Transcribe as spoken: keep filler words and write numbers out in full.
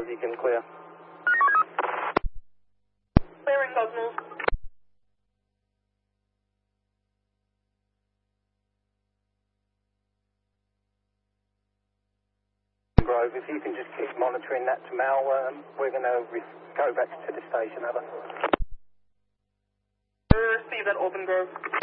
Grove, you can clear. Clearing Cosmos. Grove, if you can just keep monitoring that to Mal, um, we're going to go back to the station, over. Receive that, Open Grove.